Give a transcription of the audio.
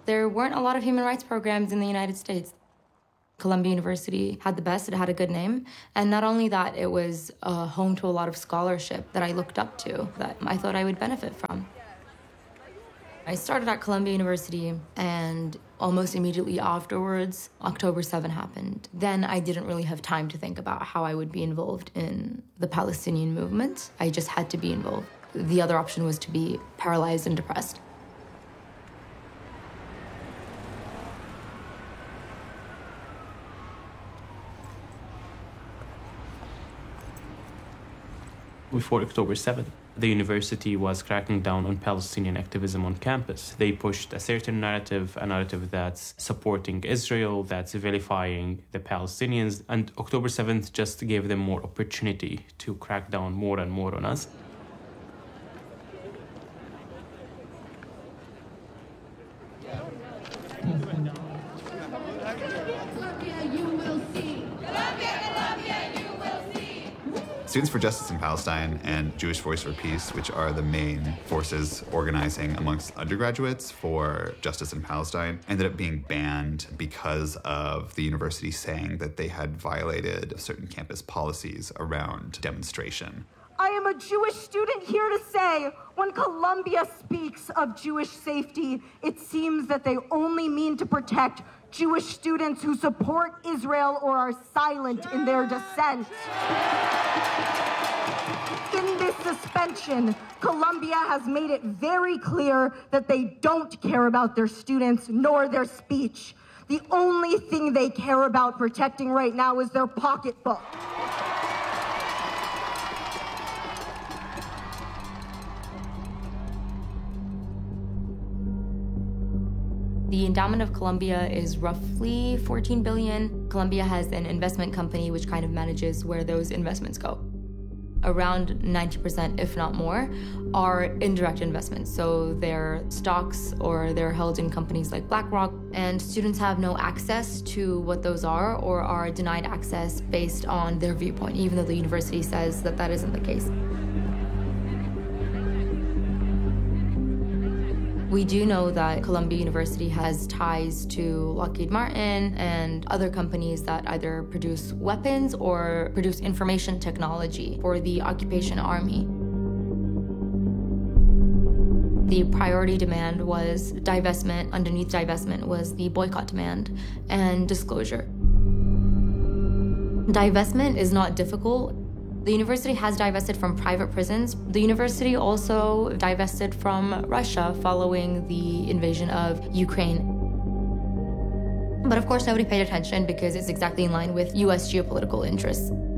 There weren't a lot of human rights programs in the United States. Columbia University had the best, it had a good name. And not only that, it was home to a lot of scholarship that I looked up to, that I thought I would benefit from. I started at Columbia University, and almost immediately afterwards, October 7 happened. Then I didn't really have time to think about how I would be involved in the Palestinian movement. I just had to be involved. The other option was to be paralyzed and depressed. Before October 7th, the university was cracking down on Palestinian activism on campus. They pushed a certain narrative, a narrative that's supporting Israel, that's vilifying the Palestinians, and October 7th just gave them more opportunity to crack down more and more on us. Students for Justice in Palestine and Jewish Voice for Peace, which are the main forces organizing amongst undergraduates for justice in Palestine, ended up being banned because of the university saying that they had violated certain campus policies around demonstration. I am a Jewish student here to say, when Columbia speaks of Jewish safety, it seems that they only mean to protect Jewish students who support Israel or are silent in their dissent. In this suspension, Columbia has made it very clear that they don't care about their students nor their speech. The only thing they care about protecting right now is their pocketbook. The endowment of Columbia is roughly $14 billion. Columbia has an investment company which kind of manages where those investments go. Around 90%, if not more, are indirect investments. So they're stocks or they're held in companies like BlackRock, and students have no access to what those are or are denied access based on their viewpoint, even though the university says that that isn't the case. We do know that Columbia University has ties to Lockheed Martin and other companies that either produce weapons or produce information technology for the occupation army. The priority demand was divestment. Underneath divestment was the boycott demand and disclosure. Divestment is not difficult. The university has divested from private prisons. The university also divested from Russia following the invasion of Ukraine. But of course, nobody paid attention because it's exactly in line with US geopolitical interests.